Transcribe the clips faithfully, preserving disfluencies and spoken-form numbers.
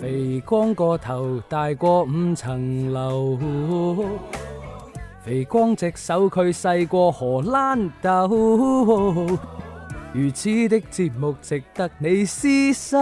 肥光個頭大過五層樓，肥光隻手佢細過荷蘭豆，如此的節目值得你廝守。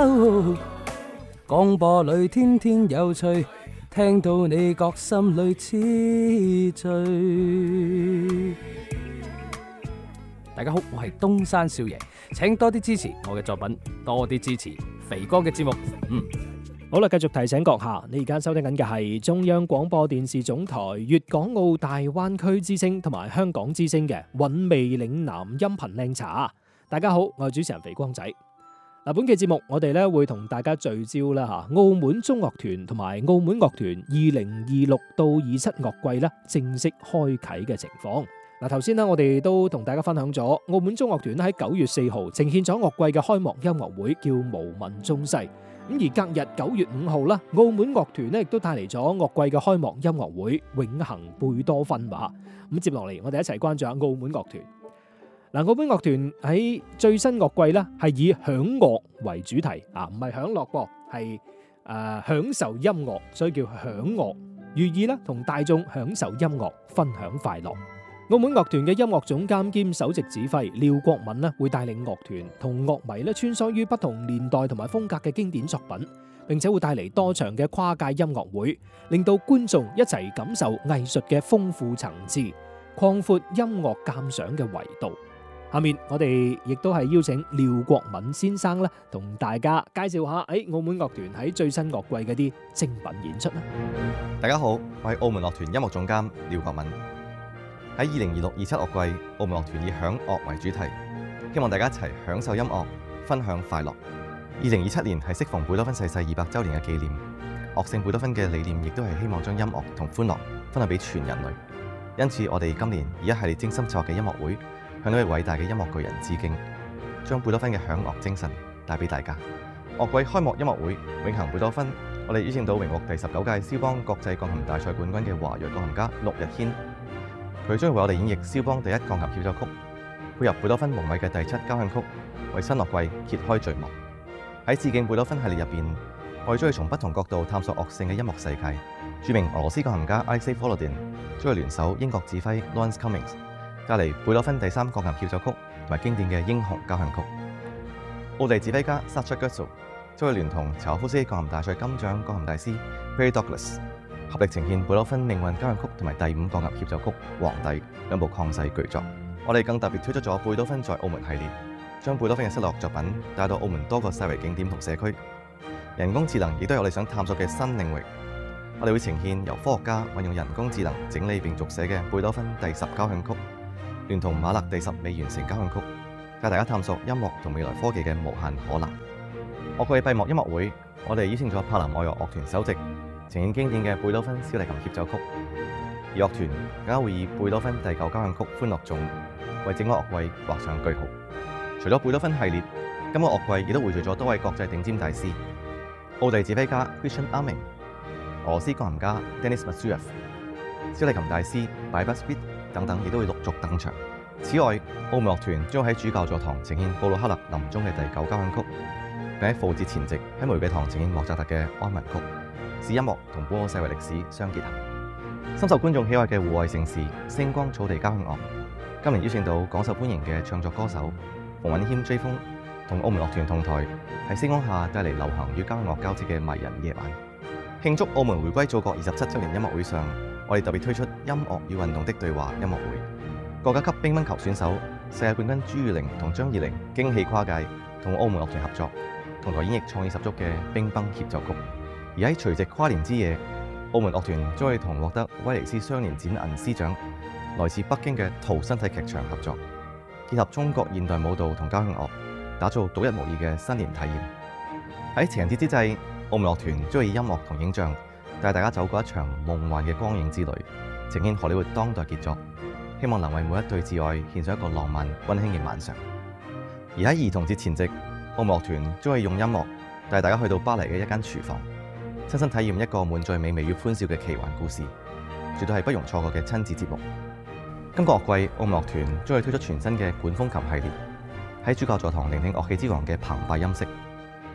廣播裏天天有趣，聽到你覺心裏痴醉。大家好，我係東山少爺，請多啲支持我嘅作品，多啲支持肥哥嘅節目。嗯， 好啦，繼續提醒閣下，你而家收聽緊嘅係中央廣播電視總台粵港澳大灣區之聲同埋香港之聲嘅韻味嶺南音頻靚茶。大家好，我係主持人肥光仔。嗱，本期節目我哋咧會同大家聚焦啦吓，澳門中樂團同埋澳門樂團二零二六到二七樂季咧正式開啟嘅情況。嗱，頭先咧我哋都同大家分享咗澳門中樂團喺九月四號呈現咗樂季嘅開幕音樂會，叫無問中西。咁而隔日九月五號啦，澳門樂團咧亦都帶嚟咗樂季嘅開幕音樂會《永恆貝多芬》吧。咁接落嚟，我哋一齊關注下澳門樂團。嗱，澳門樂團喺最新樂季咧係以享樂為主題啊，唔係享樂噃，係誒享受音樂，所以叫享樂，寓意咧同大眾享受音樂，分享快樂。澳門樂團嘅音樂總監兼首席指揮廖國敏咧，會帶領樂團同樂迷咧穿梭於不同年代同埋風格嘅經典作品，並且會帶嚟多場嘅跨界音樂會，令到觀眾一齊感受藝術嘅豐富層次，擴闊音樂鑑賞嘅維度。下面我哋亦都係邀請廖國敏先生咧，同大家介紹下喺澳門樂團喺最新樂季嘅啲精品演出啦。 大家好，我係澳門樂團音樂總監廖國敏。喺二零二六二七樂季，澳門樂團以享樂為主題，希望大家一齊享受音樂，分享快樂。二零二七年係適逢貝多芬逝世二百週年嘅紀念，樂聖貝多芬嘅理念亦都係希望將音樂同歡樂分享俾全人類。因此，我哋今年以一系列精心策劃嘅音樂會，向呢位偉大嘅音樂巨人致敬，將貝多芬嘅享樂精神帶俾大家。樂季開幕音樂會《永恆貝多芬》，我哋邀請到榮獲第十九屆蕭邦國際鋼琴大賽冠軍嘅華裔鋼琴家陸日軒。佢將會為我哋演繹蕭邦第一鋼琴協奏曲，配合貝多芬宏偉嘅第七交響曲，為新樂季揭開序幕。喺致敬貝多芬系列入邊，我哋將會從不同角度探索樂聖嘅音樂世界。著名俄羅斯鋼琴家 Alexei Volodin 將會聯手英國指揮 Lawrence Cummings，帶嚟貝多芬第三鋼琴協奏曲同埋經典嘅英雄交響曲。奧地指揮家 Sacha Guitzel 將會聯同柴可夫斯基鋼琴大賽金獎鋼琴大師 Perry Douglas，合力呈現貝多芬命運交響曲同埋第五鋼琴協奏曲《皇帝》兩部曠世巨作。我哋更特別推出咗貝多芬在澳門系列，將貝多芬嘅失落作品帶到澳門多個世遺景點同社區。人工智能亦都有我哋想探索嘅新領域。我哋會呈現由科學家運用人工智能整理並續寫嘅貝多芬第十交響曲，聯同馬勒第十未完成交響曲，帶大家探索音樂同未來科技嘅無限可能。樂季閉幕音樂會，我哋邀請咗柏林愛樂樂團首席，呈現經典嘅貝多芬小提琴協奏曲，而樂團更加會以貝多芬第九交響曲歡樂頌為整個樂季畫上句號。除咗貝多芬系列，今個樂季亦都匯聚咗多位國際頂尖大師，奧地指揮家 Christian Arming、俄羅斯鋼琴家 Denis Matsuev、小提琴大師 Bybus Bit 等等，亦都會陸續登場。此外，澳門樂團將會喺主教座堂呈現布魯克勒臨終嘅第九交響曲，並喺復活節前夕喺玫瑰堂呈現莫扎特嘅安魂曲，使音樂同本澳世遺歷史相結合。深受觀眾喜愛嘅戶外盛事星光草地交響樂，今年邀請到廣受歡迎嘅唱作歌手馮允謙 J 風同澳門樂團同台，喺星光下帶嚟流行與交響樂交織嘅迷人夜晚。慶祝澳門回歸祖國二十七週年音樂會上，我哋特別推出音樂與運動的對話音樂會。國家級乒乓球選手、世界冠軍朱裕玲同張怡玲驚喜跨界，同澳門樂團合作，同台演繹創意十足嘅乒乓協奏曲。而喺除夕跨年之夜，澳門樂團將會同獲得威尼斯雙年展銀獅獎、來自北京嘅圖身體劇場合作，結合中國現代舞蹈同交響樂，打造獨一無二嘅新年體驗。喺情人節之際，澳門樂團將會以音樂同影像帶大家走過一場夢幻嘅光影之旅，呈現荷里活當代傑作，希望能為每一對摯愛獻上一個浪漫溫馨嘅晚上。而喺兒童節前夕，澳門樂團將會用音樂帶大家去到巴黎嘅一間廚房，親身體驗一個滿載美味與歡笑嘅奇幻故事，絕對係不容錯過嘅親子節目。今個樂季，澳門樂團將會推出全新嘅管風琴系列，喺主教座堂聆聽樂器之王嘅澎湃音色。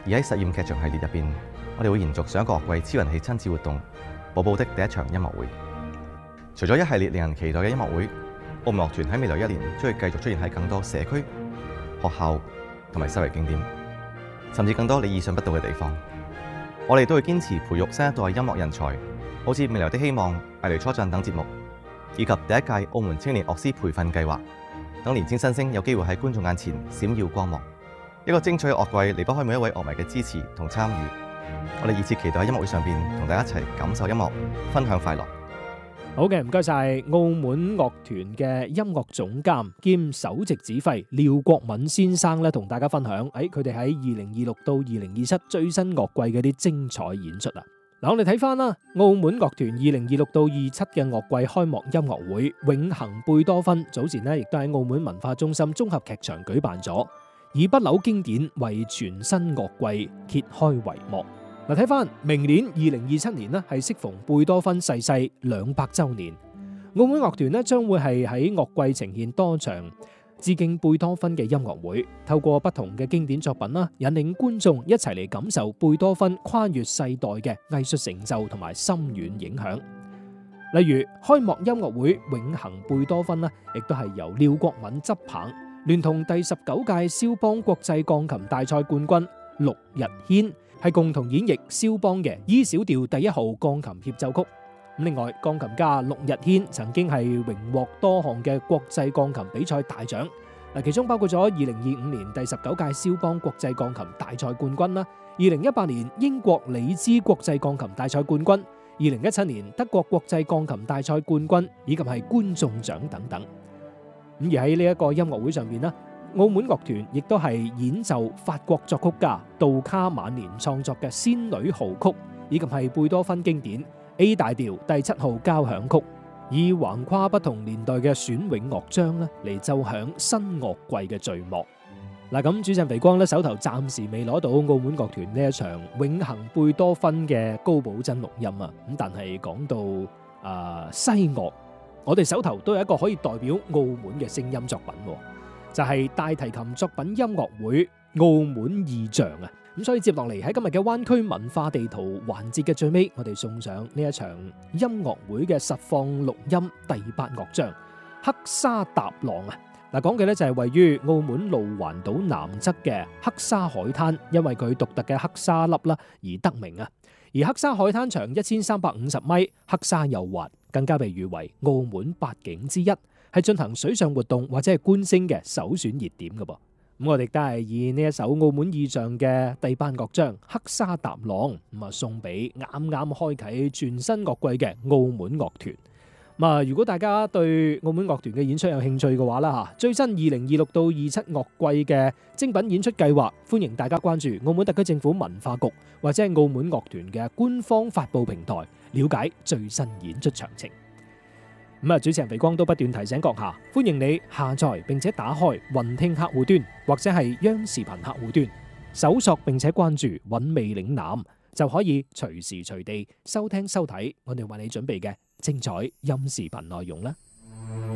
而喺實驗劇場系列入邊，我哋會延續上一個樂季超人氣親子活動《寶寶的第一場音樂會》。除咗一系列令人期待嘅音樂會，澳門樂團喺未來一年將會繼續出現喺更多社區、學校同埋世遺景點，甚至更多你意想不到嘅地方。我哋都會堅持培育新一代音樂人才，好似《未來的希望》、《藝雷初陣》等節目，以及第一屆澳門青年樂師培訓計劃，等年輕新星有機會喺觀眾眼前閃耀光芒。一個精彩嘅樂季離不開每一位樂迷嘅支持同參與。我哋熱切期待喺音樂會上邊同大家一齊感受音樂，分享快樂。 好嘅，唔該晒澳門樂團嘅音樂總監兼首席指揮廖國敏先生咧，同大家分享喺佢哋喺二零二六到二零二七最新樂季嘅啲精彩演出啊！嗱，我哋睇翻啦，澳門樂團二零二六到二七嘅樂季開幕音樂會《永恆貝多芬》，早前呢亦都喺澳門文化中心綜合劇場舉辦咗，以不朽經典為全新樂季揭開帷幕。嗱，睇翻明年二零二七年呢，係適逢貝多芬逝世兩百週年，澳門樂團呢將會係喺樂季呈現多場致敬貝多芬嘅音樂會，透過不同嘅經典作品啦，引領觀眾一齊嚟感受貝多芬跨越世代嘅藝術成就同埋深遠影響。例如開幕音樂會《永恆貝多芬》呢，亦都係由廖國敏執棒，聯同第十九屆肖邦國際鋼琴大賽冠軍陸日軒，係共同演繹肖邦嘅 E 小調第一號鋼琴協奏曲。另外，鋼琴家陸日軒曾經係榮獲多項嘅國際鋼琴比賽大獎，嗱，其中包括咗二零二五年第十九屆肖邦國際鋼琴大賽冠軍啦，二零一八年英國里茲國際鋼琴大賽冠軍，二零一七年德國國際鋼琴大賽冠軍，以及係觀眾獎等等。咁而喺呢一個音樂會上邊呢，澳門樂團亦都係演奏法國作曲家杜卡晚年創作嘅《仙女號曲》，以及係貝多芬經典 A 大調第七號交響曲，以橫跨不同年代嘅選詠樂章咧嚟奏響新樂季嘅序幕。嗱，咁主持人肥光咧手頭暫時未攞到澳門樂團呢一場《永恆貝多芬》嘅高保真錄音啊，咁但係講到誒、呃、西樂，我哋手頭都有一個可以代表澳門嘅聲音作品，就係大提琴作品音樂會《澳門意象》啊！咁所以接落嚟喺今日嘅灣區文化地圖環節嘅最尾，我哋送上呢一場音樂會嘅實況錄音第八樂章黑沙踏浪啊！嗱，講嘅咧就係位於澳門路環島南側嘅黑沙海灘，因為佢獨特嘅黑沙粒啦而得名啊！而黑沙海灘長一千三百五十米，黑沙又滑，更加被譽為澳門八景之一，係進行水上活動或者係觀星嘅首選熱點嘅噃。咁我哋都係以呢一首澳門意象嘅第八樂章黑沙踏浪咁啊，送俾啱啱開啟全新樂季嘅澳門樂團。咁啊，如果大家對澳門樂團嘅演出有興趣嘅話啦吓，最新二零二六到二七樂季嘅精品演出計劃，歡迎大家關注澳門特區政府文化局或者係澳門樂團嘅官方發布平台，了解最新演出詳情。咁啊，主持人肥光都不斷提醒閣下，歡迎你下載並且打開雲聽客戶端或者係央視頻客戶端，搜索並且關注韻味嶺南，就可以隨時隨地收聽收睇我哋為你準備嘅精彩音視頻內容啦。